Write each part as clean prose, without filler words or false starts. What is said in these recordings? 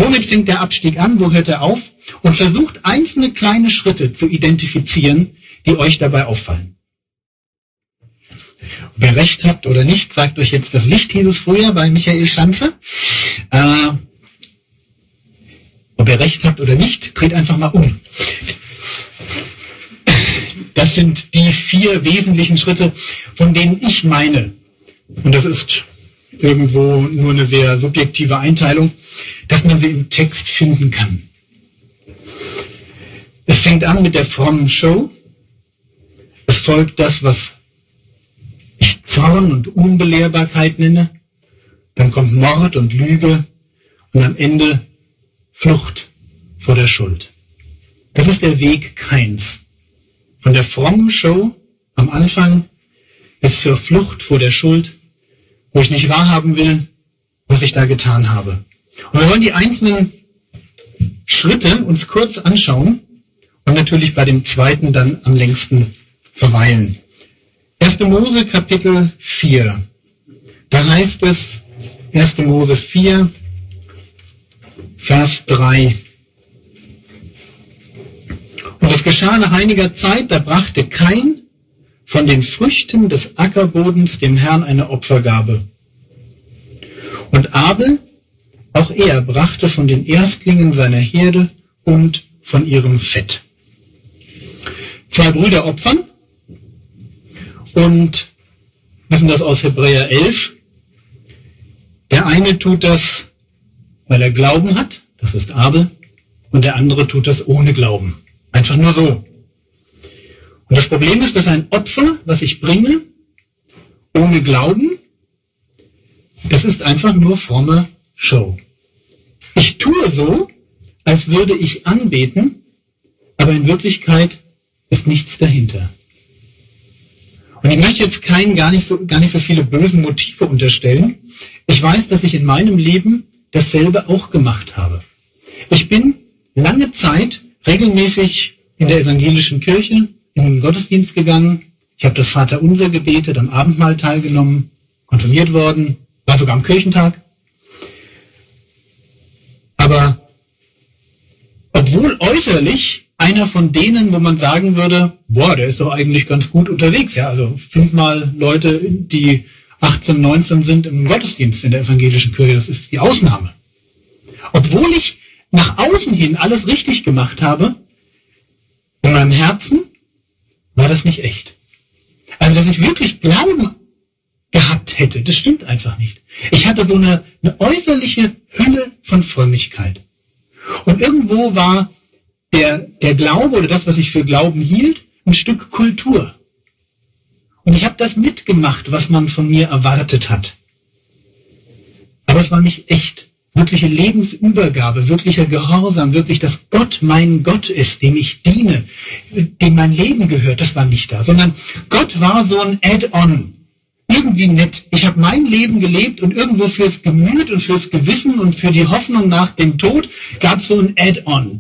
Womit fängt der Abstieg an? Wo hört er auf? Und versucht einzelne kleine Schritte zu identifizieren, die euch dabei auffallen. Ob ihr recht habt oder nicht, sagt euch jetzt das Licht, hieß es früher bei Michael Schanze. Ob ihr recht habt oder nicht, dreht einfach mal um. Das sind die 4 wesentlichen Schritte, von denen ich meine, und das ist irgendwo nur eine sehr subjektive Einteilung, dass man sie im Text finden kann. Es fängt an mit der frommen Show. Es folgt das, was ich Zorn und Unbelehrbarkeit nenne. Dann kommt Mord und Lüge und am Ende Flucht vor der Schuld. Das ist der Weg Kains. Von der frommen Show am Anfang bis zur Flucht vor der Schuld, wo ich nicht wahrhaben will, was ich da getan habe. Und wir wollen die einzelnen Schritte uns kurz anschauen und natürlich bei dem zweiten dann am längsten verweilen. 1. Mose Kapitel 4. Da heißt es, 1. Mose 4, Vers 3. Und es geschah nach einiger Zeit, da brachte Kain von den Früchten des Ackerbodens dem Herrn eine Opfergabe. Und Abel, auch er, brachte von den Erstlingen seiner Herde und von ihrem Fett. 2 Brüder opfern und wissen das aus Hebräer 11. Der eine tut das, weil er Glauben hat, das ist Abel, und der andere tut das ohne Glauben. Einfach nur so. Und das Problem ist, dass ein Opfer, was ich bringe, ohne Glauben, das ist einfach nur fromme Show. Ich tue so, als würde ich anbeten, aber in Wirklichkeit ist nichts dahinter. Und ich möchte jetzt gar nicht so viele bösen Motive unterstellen. Ich weiß, dass ich in meinem Leben dasselbe auch gemacht habe. Ich bin lange Zeit regelmäßig in der evangelischen Kirche in den Gottesdienst gegangen. Ich habe das Vaterunser gebetet, am Abendmahl teilgenommen, konfirmiert worden, war sogar am Kirchentag. Aber obwohl äußerlich einer von denen, wo man sagen würde, boah, der ist doch eigentlich ganz gut unterwegs, ja, also 5-mal Leute, die 18, 19 sind im Gottesdienst in der evangelischen Kirche, das ist die Ausnahme. Obwohl ich nach außen hin alles richtig gemacht habe, in meinem Herzen war das nicht echt. Also, dass ich wirklich Glauben gehabt hätte, das stimmt einfach nicht. Ich hatte so eine äußerliche Hülle von Frömmigkeit. Und irgendwo war der Glaube oder das, was ich für Glauben hielt, ein Stück Kultur. Und ich habe das mitgemacht, was man von mir erwartet hat. Aber es war nicht echt. Wirkliche Lebensübergabe, wirklicher Gehorsam, wirklich, dass Gott mein Gott ist, dem ich diene, dem mein Leben gehört, das war nicht da. Sondern Gott war so ein Add-on. Irgendwie nett. Ich habe mein Leben gelebt und irgendwo fürs Gemüt und fürs Gewissen und für die Hoffnung nach dem Tod gab es so ein Add-on.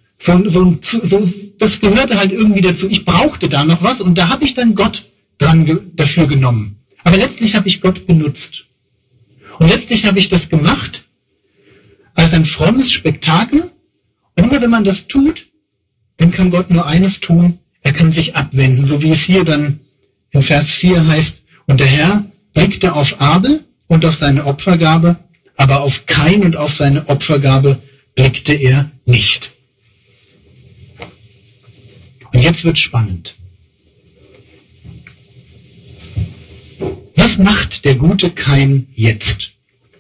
Das gehörte halt irgendwie dazu. Ich brauchte da noch was und da habe ich dann Gott dafür genommen. Aber letztlich habe ich Gott benutzt. Und letztlich habe ich das gemacht als ein frommes Spektakel. Und immer wenn man das tut, dann kann Gott nur eines tun, er kann sich abwenden, so wie es hier dann in Vers 4 heißt, und der Herr blickte auf Abel und auf seine Opfergabe, aber auf Kain und auf seine Opfergabe blickte er nicht. Und jetzt wird spannend. Was macht der gute Kain jetzt?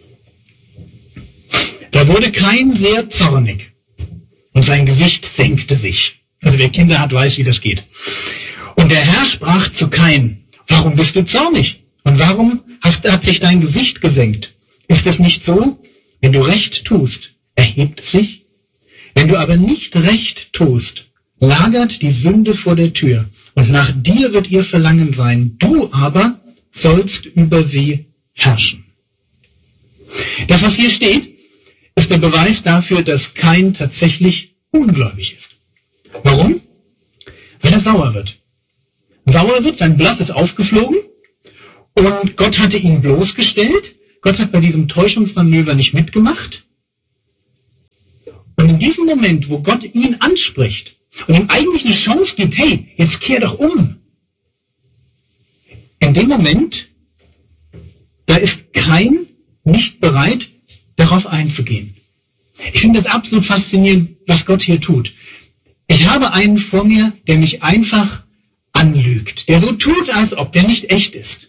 Da wurde Kain sehr zornig und sein Gesicht senkte sich. Also wer Kinder hat, weiß, wie das geht. Und der Herr sprach zu Kain, warum bist du zornig? Und warum hat sich dein Gesicht gesenkt? Ist es nicht so, wenn du Recht tust, erhebt es sich? Wenn du aber nicht Recht tust, lagert die Sünde vor der Tür und nach dir wird ihr Verlangen sein. Du aber sollst über sie herrschen. Das, was hier steht, ist der Beweis dafür, dass Kain tatsächlich ungläubig ist. Warum? Weil er sauer wird. Sauer wird, sein Blatt ist aufgeflogen und Gott hatte ihn bloßgestellt. Gott hat bei diesem Täuschungsmanöver nicht mitgemacht. diesem Moment, wo Gott ihn anspricht und ihm eigentlich eine Chance gibt, hey, jetzt kehr doch um. In dem Moment, da ist Kain nicht bereit, darauf einzugehen. Ich finde das absolut faszinierend, was Gott hier tut. Ich habe einen vor mir, der mich einfach anlügt, der so tut, als ob der nicht echt ist.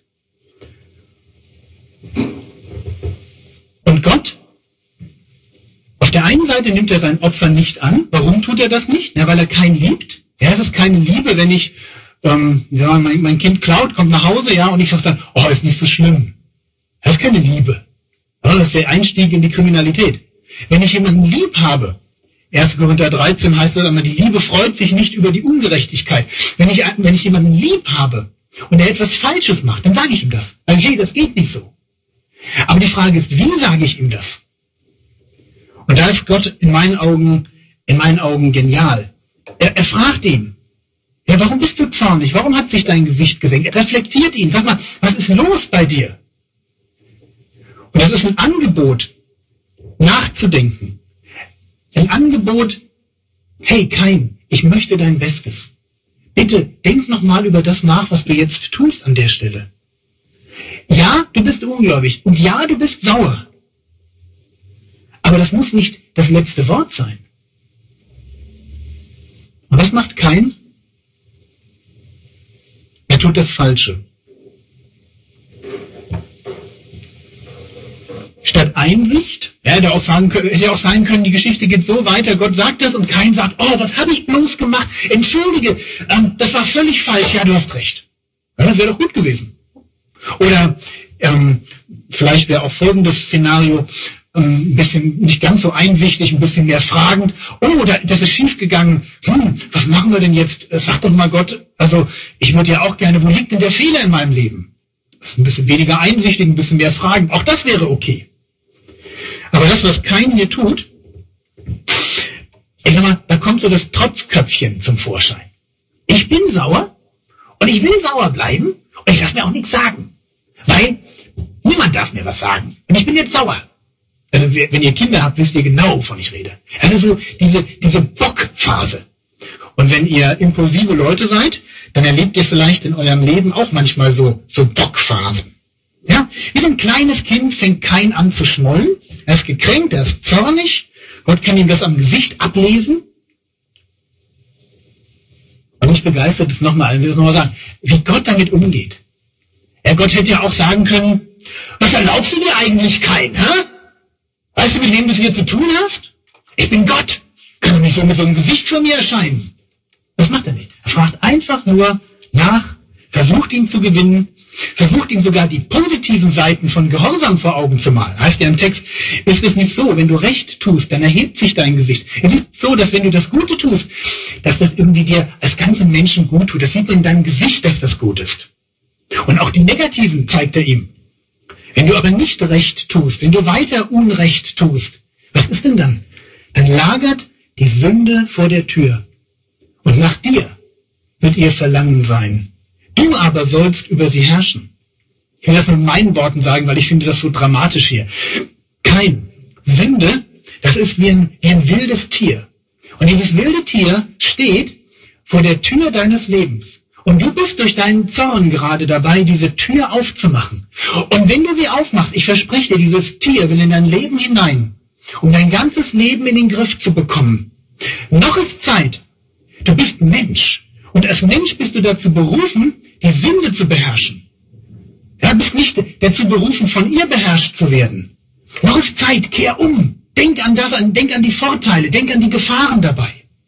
Und Gott, auf der einen Seite nimmt er sein Opfer nicht an. Warum tut er das nicht? Ja, weil er Kain liebt. Ja, es ist keine Liebe, wenn ich, mein Kind klaut, kommt nach Hause, ja, und ich sage dann, oh, ist nicht so schlimm. Das ist keine Liebe. Ja, das ist der Einstieg in die Kriminalität. Wenn ich jemanden lieb habe, 1. Korinther 13 heißt es immer, die Liebe freut sich nicht über die Ungerechtigkeit. Wenn ich jemanden lieb habe und er etwas Falsches macht, dann sage ich ihm das. Weil, hey, das geht nicht so. Aber die Frage ist, wie sage ich ihm das? Und da ist Gott in meinen Augen genial. Er fragt ihn, ja, warum bist du zornig? Warum hat sich dein Gesicht gesenkt? Er reflektiert ihn. Sag mal, was ist los bei dir? Und das ist ein Angebot, nachzudenken. Ein Angebot, hey Kain, ich möchte dein Bestes. Bitte, denk nochmal über das nach, was du jetzt tust an der Stelle. Ja, du bist ungläubig und ja, du bist sauer. Aber das muss nicht das letzte Wort sein. Und was macht Kain? Er tut das Falsche. Statt Einsicht, hätte ja auch sein können, die Geschichte geht so weiter, Gott sagt das und Kain sagt, oh, was habe ich bloß gemacht? Entschuldige, das war völlig falsch, ja, du hast recht. Ja, das wäre doch gut gewesen. Oder vielleicht wäre auch folgendes Szenario, ein bisschen nicht ganz so einsichtig, ein bisschen mehr fragend. Oh, das ist schief gegangen. Was machen wir denn jetzt? Sag doch mal Gott, also ich würde ja auch gerne, wo liegt denn der Fehler in meinem Leben? Ein bisschen weniger einsichtig, ein bisschen mehr fragend. Auch das wäre okay. Aber das, was Kain hier tut, ich sag mal, da kommt so das Trotzköpfchen zum Vorschein. Ich bin sauer und ich will sauer bleiben und ich lasse mir auch nichts sagen. Weil niemand darf mir was sagen. Und ich bin jetzt sauer. Also wenn ihr Kinder habt, wisst ihr genau, wovon ich rede. Also so diese Bockphase. Und wenn ihr impulsive Leute seid, dann erlebt ihr vielleicht in eurem Leben auch manchmal so Bockphasen. Ja? Wie so ein kleines Kind fängt Kain an zu schmollen. Er ist gekränkt, er ist zornig. Gott kann ihm das am Gesicht ablesen. Was mich begeistert ist nochmal, ich will das nochmal sagen, wie Gott damit umgeht. Ja, Gott hätte ja auch sagen können, was erlaubst du dir eigentlich, Kain, hä? Weißt du, mit wem du es hier zu tun hast? Ich bin Gott. Kann doch nicht so mit so einem Gesicht vor mir erscheinen. Das macht er nicht. Er fragt einfach nur nach, versucht ihn zu gewinnen, versucht ihm sogar die positiven Seiten von Gehorsam vor Augen zu malen. Heißt ja im Text, ist es nicht so, wenn du Recht tust, dann erhebt sich dein Gesicht. Es ist so, dass wenn du das Gute tust, dass das irgendwie dir als ganzen Menschen gut tut. Das sieht man in deinem Gesicht, dass das gut ist. Und auch die negativen zeigt er ihm. Wenn du aber nicht Recht tust, wenn du weiter Unrecht tust, was ist denn dann? Dann lagert die Sünde vor der Tür. Und nach dir wird ihr Verlangen sein. Du aber sollst über sie herrschen. Ich will das mit meinen Worten sagen, weil ich finde das so dramatisch hier. Sünde, das ist wie ein wildes Tier. Und dieses wilde Tier steht vor der Tür deines Lebens. Und du bist durch deinen Zorn gerade dabei, diese Tür aufzumachen. Und wenn du sie aufmachst, ich verspreche dir, dieses Tier will in dein Leben hinein, um dein ganzes Leben in den Griff zu bekommen. Noch ist Zeit. Du bist Mensch. Und als Mensch bist du dazu berufen, die Sünde zu beherrschen. Du bist nicht dazu berufen, von ihr beherrscht zu werden. Noch ist Zeit, kehr um. Denk an die Vorteile, denk an die Gefahren dabei.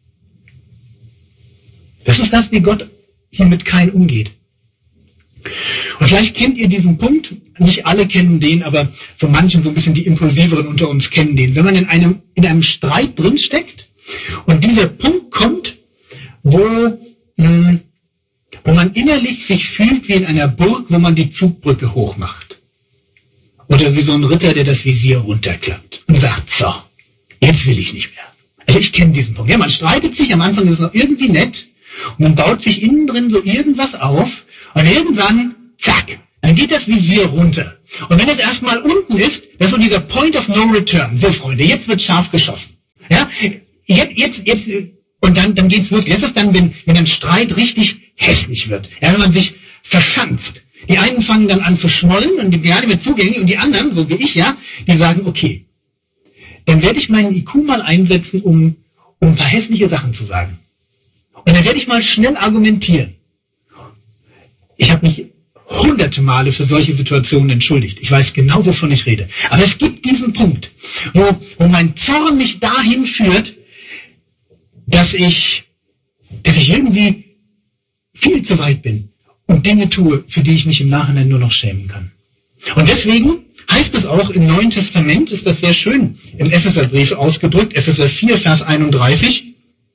Das ist das, wie Gott hier mit Kain umgeht. Und vielleicht kennt ihr diesen Punkt, nicht alle kennen den, aber so manchen, so ein bisschen die Impulsiveren unter uns kennen den. Wenn man in einem Streit drinsteckt und dieser Punkt kommt, wo man innerlich sich fühlt wie in einer Burg, wo man die Zugbrücke hochmacht. Oder wie so ein Ritter, der das Visier runterklappt und sagt, so, jetzt will ich nicht mehr. Also ich kenne diesen Punkt. Ja, man streitet sich, am Anfang ist es noch irgendwie nett und man baut sich innen drin so irgendwas auf und irgendwann, zack, dann geht das Visier runter. Und wenn es erstmal unten ist, das ist so dieser Point of No Return. So, Freunde, jetzt wird scharf geschossen. Ja, jetzt, und dann geht's los. Das ist dann, wenn ein Streit richtig hässlich wird. Ja, wenn man sich verschanzt. Die einen fangen dann an zu schmollen und die gerade mit zugänglich und die anderen, so wie ich ja, die sagen, okay, dann werde ich meinen IQ mal einsetzen, um ein paar hässliche Sachen zu sagen. Und dann werde ich mal schnell argumentieren. Ich habe mich hunderte Male für solche Situationen entschuldigt. Ich weiß genau, wovon ich rede. Aber es gibt diesen Punkt, wo mein Zorn mich dahin führt, dass ich irgendwie viel zu weit bin und Dinge tue, für die ich mich im Nachhinein nur noch schämen kann. Und deswegen heißt es auch im Neuen Testament, ist das sehr schön im Epheserbrief ausgedrückt, Epheser 4, Vers 31.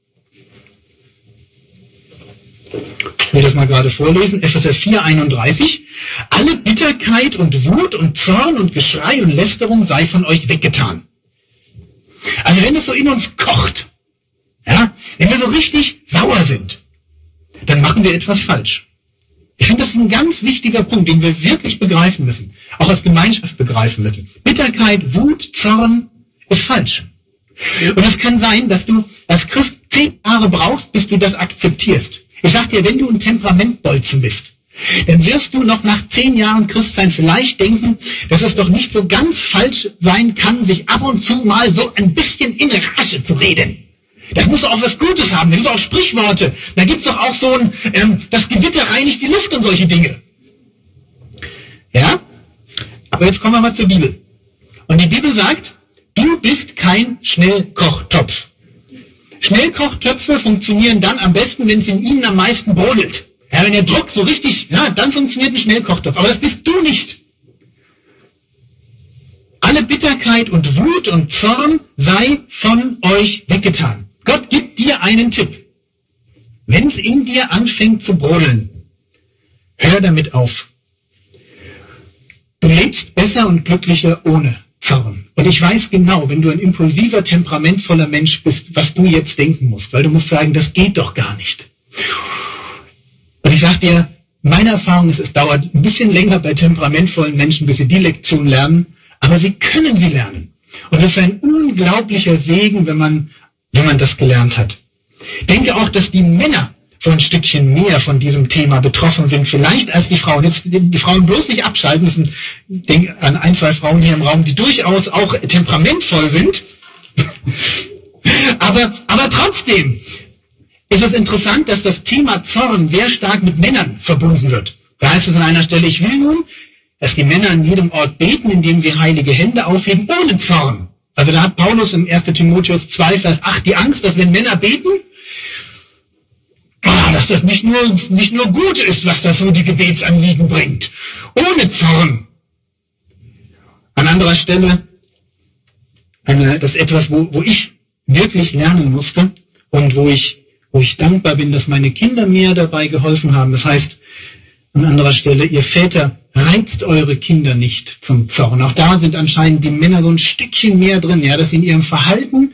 Ich will das mal gerade vorlesen, Epheser 4, 31. Alle Bitterkeit und Wut und Zorn und Geschrei und Lästerung sei von euch weggetan. Also wenn es so in uns kocht, ja, wenn wir so richtig sauer sind, dann machen wir etwas falsch. Ich finde, das ist ein ganz wichtiger Punkt, den wir wirklich begreifen müssen, auch als Gemeinschaft begreifen müssen. Bitterkeit, Wut, Zorn ist falsch. Und es kann sein, dass du als Christ 10 Jahre brauchst, bis du das akzeptierst. Ich sag dir, wenn du ein Temperamentbolzen bist, dann wirst du noch nach 10 Jahren Christsein vielleicht denken, dass es doch nicht so ganz falsch sein kann, sich ab und zu mal so ein bisschen in Rage zu reden. Das muss doch auch was Gutes haben. Da gibt es auch Sprichworte. Da gibt es doch auch so das Gewitter reinigt die Luft und solche Dinge. Ja? Aber jetzt kommen wir mal zur Bibel. Und die Bibel sagt, du bist kein Schnellkochtopf. Schnellkochtöpfe funktionieren dann am besten, wenn es in ihnen am meisten brodelt. Ja, wenn der Druck so richtig, ja, dann funktioniert ein Schnellkochtopf. Aber das bist du nicht. Alle Bitterkeit und Wut und Zorn sei von euch weggetan. Gott gibt dir einen Tipp. Wenn es in dir anfängt zu brodeln, hör damit auf. Du lebst besser und glücklicher ohne Zorn. Und ich weiß genau, wenn du ein impulsiver, temperamentvoller Mensch bist, was du jetzt denken musst, weil du musst sagen, das geht doch gar nicht. Und ich sag dir, meine Erfahrung ist, es dauert ein bisschen länger bei temperamentvollen Menschen, bis sie die Lektion lernen, aber sie können sie lernen. Und es ist ein unglaublicher Segen, wenn man das gelernt hat. Ich denke auch, dass die Männer so ein Stückchen mehr von diesem Thema betroffen sind, vielleicht als die Frauen. Jetzt die Frauen bloß nicht abschalten müssen. Ich denke an 1, 2 Frauen hier im Raum, die durchaus auch temperamentvoll sind. aber trotzdem ist es interessant, dass das Thema Zorn sehr stark mit Männern verbunden wird. Da heißt es an einer Stelle, ich will nun, dass die Männer an jedem Ort beten, indem sie heilige Hände aufheben, ohne Zorn. Also da hat Paulus im 1. Timotheus 2, Vers 8 die Angst, dass wenn Männer beten, dass das nicht nur gut ist, was das so die Gebetsanliegen bringt. Ohne Zorn. An anderer Stelle, das ist etwas, wo ich wirklich lernen musste und wo ich dankbar bin, dass meine Kinder mir dabei geholfen haben. Das heißt, an anderer Stelle, ihr Väter, reizt eure Kinder nicht zum Zorn. Auch da sind anscheinend die Männer so ein Stückchen mehr drin, ja, dass in ihrem Verhalten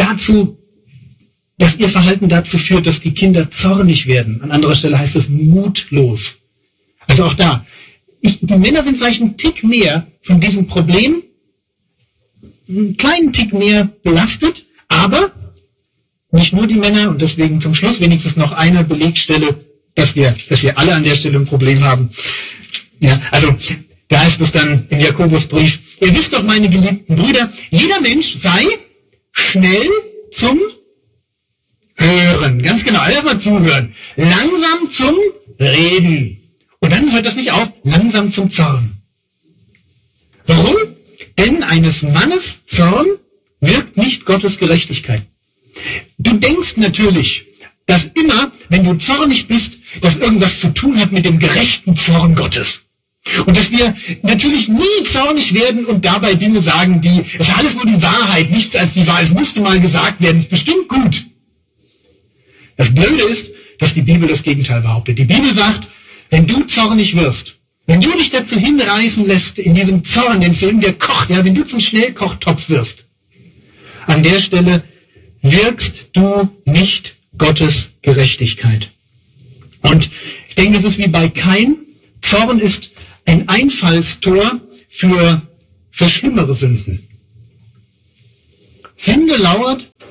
dass ihr Verhalten dazu führt, dass die Kinder zornig werden. An anderer Stelle heißt es mutlos. Also auch da. Die Männer sind vielleicht einen Tick mehr von diesem Problem, einen kleinen Tick mehr belastet, aber nicht nur die Männer, und deswegen zum Schluss wenigstens noch eine Belegstelle, dass wir alle an der Stelle ein Problem haben. Ja, also da heißt es dann im Jakobusbrief, ihr wisst doch, meine geliebten Brüder, jeder Mensch sei schnell zum Hören. Ganz genau, erstmal zuhören. Langsam zum Reden. Und dann hört das nicht auf, langsam zum Zorn. Warum? Denn eines Mannes Zorn wirkt nicht Gottes Gerechtigkeit. Du denkst natürlich, dass immer, wenn du zornig bist, das irgendwas zu tun hat mit dem gerechten Zorn Gottes. Und dass wir natürlich nie zornig werden und dabei Dinge sagen, es ist alles nur die Wahrheit, nichts als die Wahrheit. Es musste mal gesagt werden, es ist bestimmt gut. Das Blöde ist, dass die Bibel das Gegenteil behauptet. Die Bibel sagt, wenn du zornig wirst, wenn du dich dazu hinreißen lässt, in diesem Zorn, den es in dir kocht, ja, wenn du zum Schnellkochtopf wirst, an der Stelle wirkst du nicht Gottes Gerechtigkeit. Und ich denke, es ist wie bei Kain. Zorn ist ein Einfallstor für schlimmere Sünden. Sünde lauert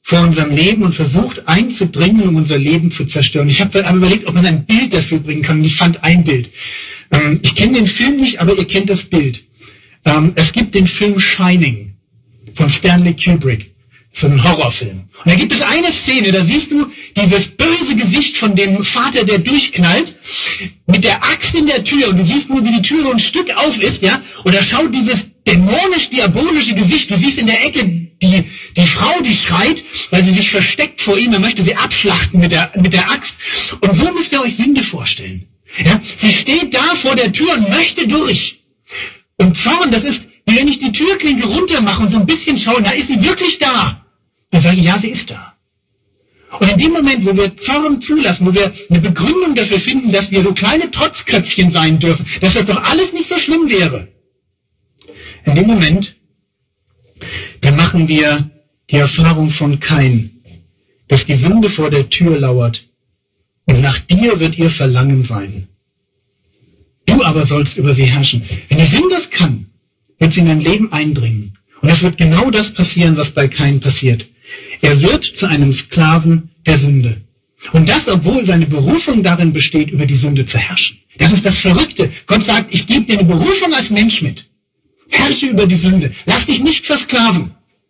vor unserem Leben und versucht einzudringen, um unser Leben zu zerstören. Ich habe überlegt, ob man ein Bild dafür bringen kann, und ich fand ein Bild. Ich kenne den Film nicht, aber ihr kennt das Bild. Es gibt den Film Shining von Stanley Kubrick. Das ist ein Horrorfilm. Und da gibt es eine Szene, da siehst du dieses böse Gesicht von dem Vater, der durchknallt, mit der Axt in der Tür, und du siehst nur, wie die Tür so ein Stück auf ist, ja, und da schaut dieses dämonisch-diabolische Gesicht, du siehst in der Ecke die Frau, die schreit, weil sie sich versteckt vor ihm, er möchte sie abschlachten mit der Axt. Und so müsst ihr euch Sünde vorstellen. Ja, sie steht da vor der Tür und möchte durch. Und Zorn, das ist, wie wenn ich die Türklinke runter mache und so ein bisschen schaue, da ist sie wirklich da. Dann sage ich, ja, sie ist da. Und in dem Moment, wo wir Zorn zulassen, wo wir eine Begründung dafür finden, dass wir so kleine Trotzköpfchen sein dürfen, dass das doch alles nicht so schlimm wäre, in dem Moment, dann machen wir die Erfahrung von Kain, dass die Sünde vor der Tür lauert und nach dir wird ihr Verlangen sein. Du aber sollst über sie herrschen. Wenn die Sünde das kann, wird sie in dein Leben eindringen. Und es wird genau das passieren, was bei Kain passiert. Er wird zu einem Sklaven der Sünde. Und das, obwohl seine Berufung darin besteht, über die Sünde zu herrschen. Das ist das Verrückte. Gott sagt, ich gebe dir eine Berufung als Mensch mit. Herrsche über die Sünde. Lass dich nicht versklaven.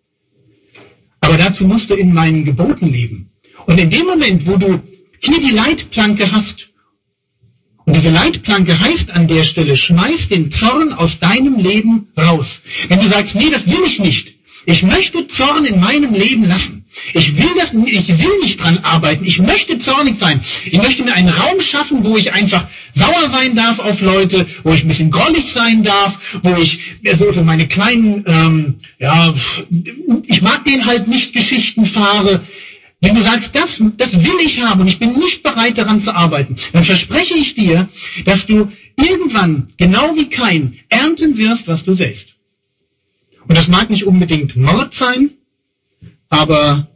Aber dazu musst du in meinen Geboten leben. Und in dem Moment, wo du hier die Leitplanke hast, und diese Leitplanke heißt an der Stelle, schmeiß den Zorn aus deinem Leben raus. Wenn du sagst, nee, das will ich nicht. Ich möchte Zorn in meinem Leben lassen. Ich will nicht dran arbeiten. Ich möchte zornig sein. Ich möchte mir einen Raum schaffen, wo ich einfach sauer sein darf auf Leute, wo ich ein bisschen grollig sein darf, wo ich so meine kleinen, ich mag denen halt nicht Geschichten fahre. Wenn du sagst, das will ich haben und ich bin nicht bereit daran zu arbeiten, dann verspreche ich dir, dass du irgendwann, genau wie Kain, ernten wirst, was du säst. Und das mag nicht unbedingt Mord sein, aber,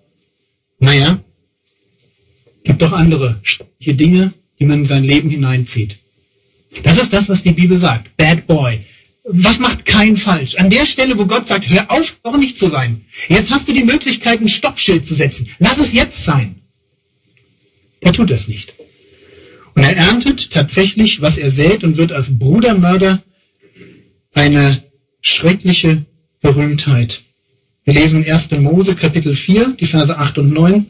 gibt doch andere schreckliche Dinge, die man in sein Leben hineinzieht. Das ist das, was die Bibel sagt. Bad boy. Was macht Kain falsch? An der Stelle, wo Gott sagt, hör auf, zornig zu sein. Jetzt hast du die Möglichkeit, ein Stoppschild zu setzen. Lass es jetzt sein. Er tut das nicht. Und er erntet tatsächlich, was er sät, und wird als Brudermörder eine schreckliche Berühmtheit. Wir lesen 1. Mose, Kapitel 4, die Verse 8 und 9.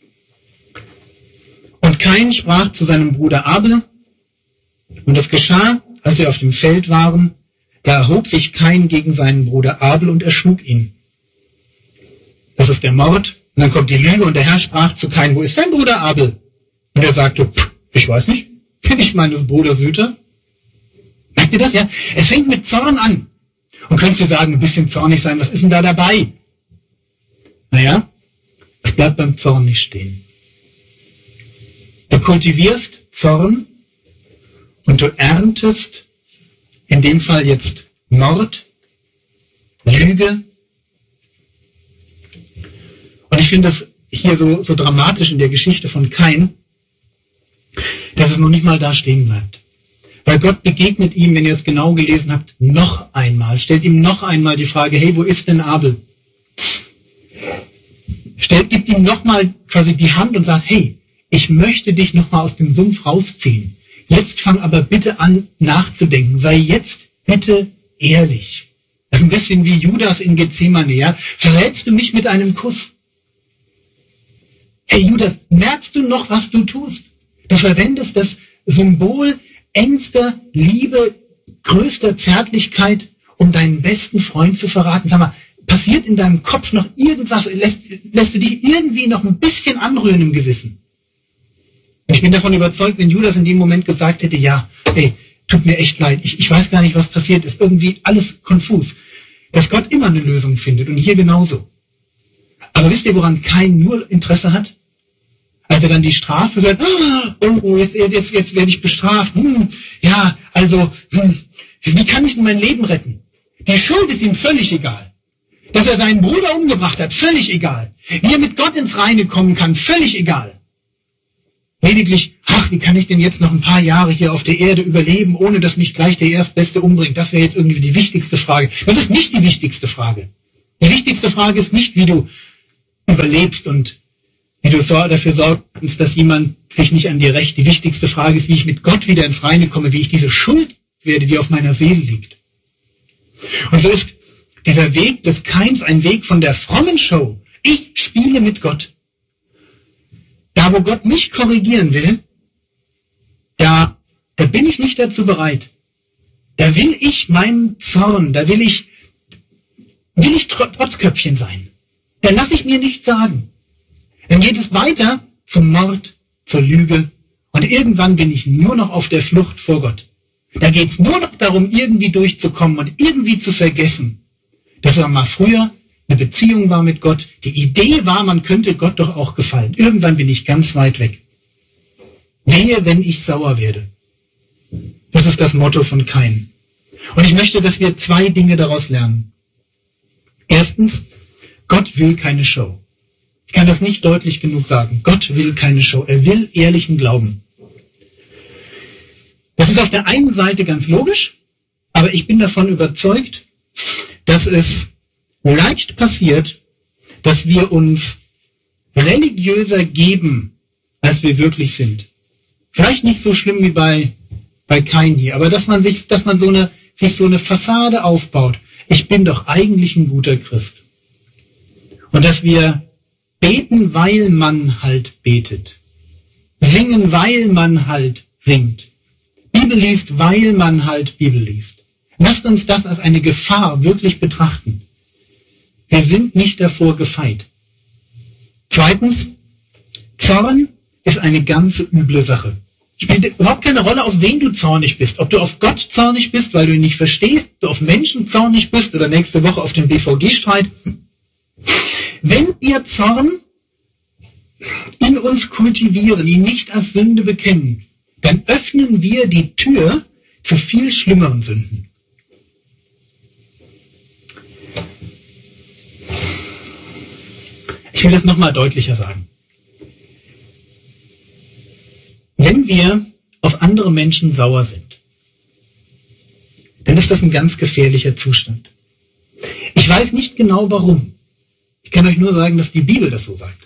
Und Kain sprach zu seinem Bruder Abel, und es geschah, als sie auf dem Feld waren, da erhob sich Kain gegen seinen Bruder Abel und erschlug ihn. Das ist der Mord. Und dann kommt die Lüge, und der Herr sprach zu Kain, wo ist dein Bruder Abel? Und er sagte, ich weiß nicht, bin ich meines Bruders Hüter? Merkt ihr das? Ja? Es fängt mit Zorn an. Und könntest du sagen, ein bisschen zornig sein, was ist denn da dabei? Es bleibt beim Zorn nicht stehen. Du kultivierst Zorn und du erntest in dem Fall jetzt Mord, Lüge. Und ich finde das hier so dramatisch in der Geschichte von Kain, dass es noch nicht mal da stehen bleibt. Weil Gott begegnet ihm, wenn ihr es genau gelesen habt, noch einmal, stellt ihm noch einmal die Frage, hey, wo ist denn Abel? Gibt ihm nochmal quasi die Hand und sagt, hey, ich möchte dich nochmal aus dem Sumpf rausziehen. Jetzt fang aber bitte an nachzudenken, sei jetzt bitte ehrlich. Das ist ein bisschen wie Judas in Gethsemane, ja? Verrätst du mich mit einem Kuss? Hey Judas, merkst du noch, was du tust? Du verwendest das Symbol engster Liebe, größter Zärtlichkeit, um deinen besten Freund zu verraten. Sag mal, passiert in deinem Kopf noch irgendwas, lässt du dich irgendwie noch ein bisschen anrühren im Gewissen? Ich bin davon überzeugt, wenn Judas in dem Moment gesagt hätte, ja, hey, tut mir echt leid, ich weiß gar nicht, was passiert ist, irgendwie alles konfus, dass Gott immer eine Lösung findet und hier genauso. Aber wisst ihr, woran Kain nur Interesse hat? Als er dann die Strafe hört, jetzt werde ich bestraft, wie kann ich denn mein Leben retten? Die Schuld ist ihm völlig egal. Dass er seinen Bruder umgebracht hat, völlig egal. Wie er mit Gott ins Reine kommen kann, völlig egal. Lediglich, wie kann ich denn jetzt noch ein paar Jahre hier auf der Erde überleben, ohne dass mich gleich der Erstbeste umbringt? Das wäre jetzt irgendwie die wichtigste Frage. Das ist nicht die wichtigste Frage. Die wichtigste Frage ist nicht, wie du überlebst und wie du dafür sorgst, dass jemand sich nicht an dir rächt. Die wichtigste Frage ist, wie ich mit Gott wieder ins Reine komme, wie ich diese Schuld werde, die auf meiner Seele liegt. Und so ist dieser Weg des Kains ein Weg von der frommen Show. Ich spiele mit Gott. Da, wo Gott mich korrigieren will, da bin ich nicht dazu bereit. Da will ich meinen Zorn, da will ich Trotzköpfchen sein. Da lasse ich mir nichts sagen. Dann geht es weiter zum Mord, zur Lüge und irgendwann bin ich nur noch auf der Flucht vor Gott. Da geht es nur noch darum, irgendwie durchzukommen und irgendwie zu vergessen, dass man mal früher eine Beziehung war mit Gott. Die Idee war, man könnte Gott doch auch gefallen. Irgendwann bin ich ganz weit weg. Wehe, wenn ich sauer werde. Das ist das Motto von Kain. Und ich möchte, dass wir 2 Dinge daraus lernen. Erstens, Gott will keine Show. Ich kann das nicht deutlich genug sagen. Gott will keine Show. Er will ehrlichen Glauben. Das ist auf der einen Seite ganz logisch, aber ich bin davon überzeugt, dass es leicht passiert, dass wir uns religiöser geben, als wir wirklich sind. Vielleicht nicht so schlimm wie bei Kain hier, aber dass man sich so eine Fassade aufbaut. Ich bin doch eigentlich ein guter Christ. Und dass wir beten, weil man halt betet. Singen, weil man halt singt. Bibel liest, weil man halt Bibel liest. Lasst uns das als eine Gefahr wirklich betrachten. Wir sind nicht davor gefeit. Zweitens, Zorn ist eine ganz üble Sache. Spielt überhaupt keine Rolle, auf wen du zornig bist. Ob du auf Gott zornig bist, weil du ihn nicht verstehst, ob du auf Menschen zornig bist oder nächste Woche auf den BVG-Streit. Wenn wir Zorn in uns kultivieren, ihn nicht als Sünde bekennen, dann öffnen wir die Tür zu viel schlimmeren Sünden. Ich will das nochmal deutlicher sagen. Wenn wir auf andere Menschen sauer sind, dann ist das ein ganz gefährlicher Zustand. Ich weiß nicht genau warum. Ich kann euch nur sagen, dass die Bibel das so sagt.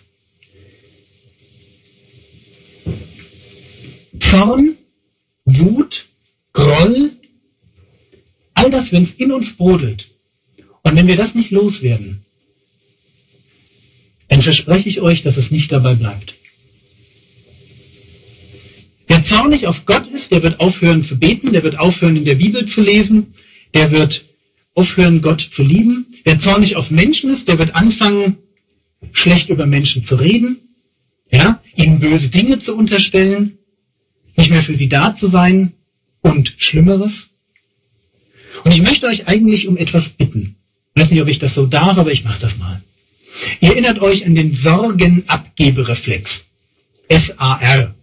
Zorn, Wut, Groll, all das, wenn es in uns brodelt und wenn wir das nicht loswerden, dann verspreche ich euch, dass es nicht dabei bleibt. Wer zornig auf Gott ist, der wird aufhören zu beten, der wird aufhören in der Bibel zu lesen, der wird aufhören Gott zu lieben. Wer zornig auf Menschen ist, der wird anfangen, schlecht über Menschen zu reden, ja, ihnen böse Dinge zu unterstellen, nicht mehr für sie da zu sein und Schlimmeres. Und ich möchte euch eigentlich um etwas bitten. Ich weiß nicht, ob ich das so darf, aber ich mache das mal. Ihr erinnert euch an den Sorgenabgebereflex. SAR.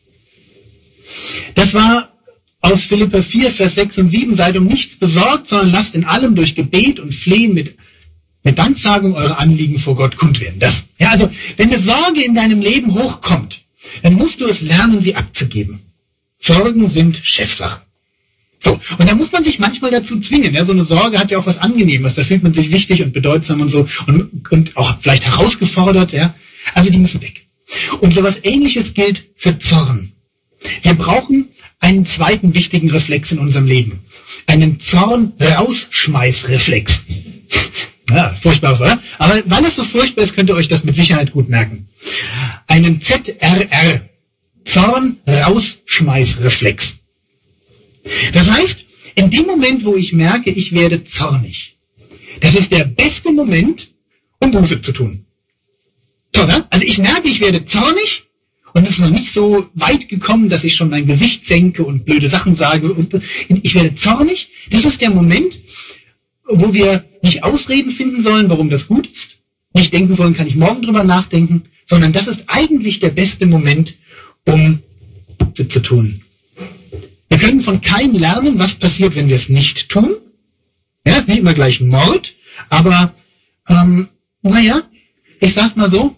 Das war aus Philipper 4, Vers 6 und 7. Seid um nichts besorgt, sondern lasst in allem durch Gebet und Flehen mit Danksagung eure Anliegen vor Gott kund werden. Also, wenn eine Sorge in deinem Leben hochkommt, dann musst du es lernen, sie abzugeben. Sorgen sind Chefsache. So, und da muss man sich manchmal dazu zwingen. Ja, so eine Sorge hat ja auch was Angenehmes. Da fühlt man sich wichtig und bedeutsam und so und auch vielleicht herausgefordert. Ja, also die müssen weg. Und sowas Ähnliches gilt für Zorn. Wir brauchen einen zweiten wichtigen Reflex in unserem Leben. Einen Zorn-Rausschmeiß-Reflex. Ja, furchtbar, oder? Aber weil es so furchtbar ist, könnt ihr euch das mit Sicherheit gut merken. Einen ZRR. Zorn-Rausschmeiß-Reflex. Das heißt, in dem Moment, wo ich merke, ich werde zornig, das ist der beste Moment, um Buße zu tun. Oder? Also ich merke, ich werde zornig und es ist noch nicht so weit gekommen, dass ich schon mein Gesicht senke und blöde Sachen sage und ich werde zornig. Das ist der Moment, wo wir nicht Ausreden finden sollen, warum das gut ist, nicht denken sollen, kann ich morgen drüber nachdenken, sondern das ist eigentlich der beste Moment, um Buße zu tun. Wir können von Kain lernen, was passiert, wenn wir es nicht tun. Ja, ist nicht immer gleich Mord, aber ich sag's mal so,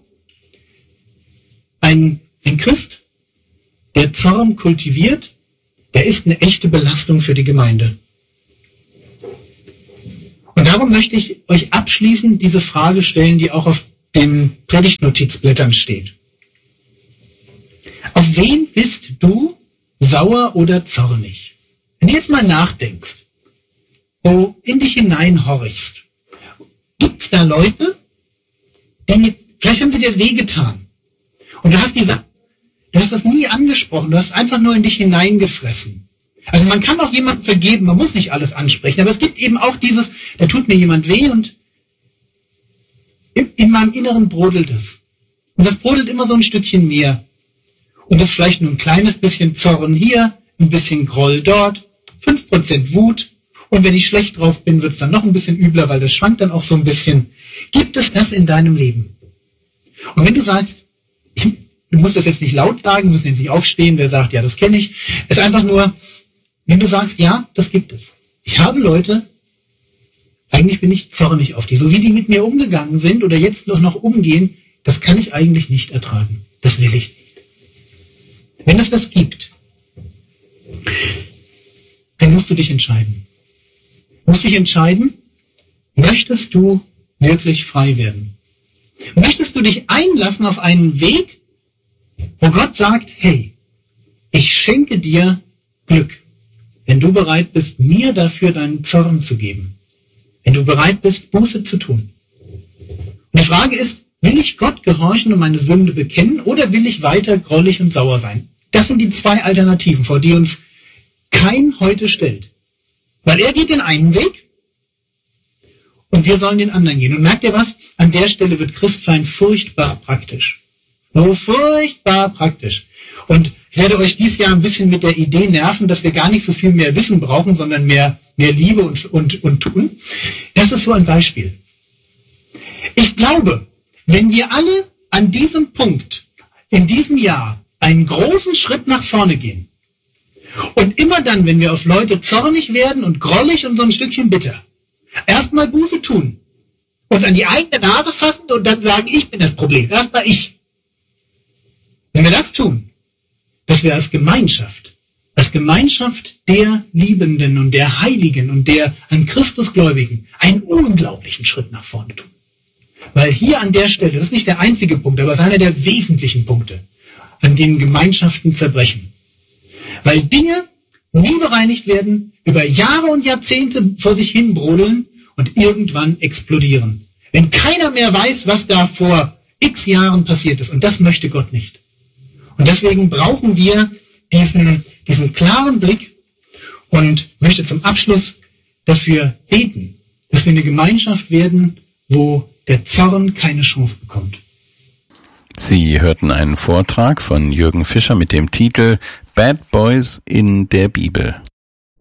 ein Christ, der Zorn kultiviert, der ist eine echte Belastung für die Gemeinde. Und darum möchte ich euch abschließend diese Frage stellen, die auch auf den Predigtnotizblättern steht. Auf wen bist du sauer oder zornig? Wenn du jetzt mal nachdenkst, wo in dich hineinhorchst, gibt es da Leute, vielleicht haben sie dir wehgetan. Und du hast das nie angesprochen, du hast einfach nur in dich hineingefressen. Also man kann auch jemandem vergeben, man muss nicht alles ansprechen, aber es gibt eben auch dieses, da tut mir jemand weh und in meinem Inneren brodelt es. Und das brodelt immer so ein Stückchen mehr. Und das ist vielleicht nur ein kleines bisschen Zorn hier, ein bisschen Groll dort, 5% Wut. Und wenn ich schlecht drauf bin, wird es dann noch ein bisschen übler, weil das schwankt dann auch so ein bisschen. Gibt es das in deinem Leben? Und wenn du sagst, du musst das jetzt nicht laut sagen, du musst jetzt nicht aufstehen, wer sagt, ja, das kenne ich. Es ist einfach nur, wenn du sagst, ja, das gibt es. Ich habe Leute, eigentlich bin ich zornig auf die. So wie die mit mir umgegangen sind oder jetzt noch umgehen, das kann ich eigentlich nicht ertragen. Das will ich nicht. Wenn es das gibt, dann musst du dich entscheiden. Du musst dich entscheiden, möchtest du wirklich frei werden? Möchtest du dich einlassen auf einen Weg, wo Gott sagt, hey, ich schenke dir Glück, wenn du bereit bist, mir dafür deinen Zorn zu geben. Wenn du bereit bist, Buße zu tun. Und die Frage ist, will ich Gott gehorchen und meine Sünde bekennen oder will ich weiter grollig und sauer sein? Das sind die zwei Alternativen, vor die uns kein heute stellt. Weil er geht den einen Weg und wir sollen den anderen gehen. Und merkt ihr was? An der Stelle wird Christsein furchtbar praktisch. So furchtbar praktisch. Und ich werde euch dieses Jahr ein bisschen mit der Idee nerven, dass wir gar nicht so viel mehr Wissen brauchen, sondern mehr Liebe und Tun. Das ist so ein Beispiel. Ich glaube, wenn wir alle an diesem Punkt in diesem Jahr einen großen Schritt nach vorne gehen und immer dann, wenn wir auf Leute zornig werden und grollig und so ein Stückchen bitter, erstmal Buße tun, uns an die eigene Nase fassen und dann sagen, ich bin das Problem, erstmal ich. Wenn wir das tun, dass wir als Gemeinschaft der Liebenden und der Heiligen und der an Christus Gläubigen einen unglaublichen Schritt nach vorne tun. Weil hier an der Stelle, das ist nicht der einzige Punkt, aber es ist einer der wesentlichen Punkte, an denen Gemeinschaften zerbrechen. Weil Dinge nie bereinigt werden, über Jahre und Jahrzehnte vor sich hin brodeln und irgendwann explodieren. Wenn keiner mehr weiß, was da vor x Jahren passiert ist. Und das möchte Gott nicht. Und deswegen brauchen wir diesen klaren Blick und möchte zum Abschluss dafür beten, dass wir eine Gemeinschaft werden, wo der Zorn keine Chance bekommt. Sie hörten einen Vortrag von Jürgen Fischer mit dem Titel Bad Boys in der Bibel.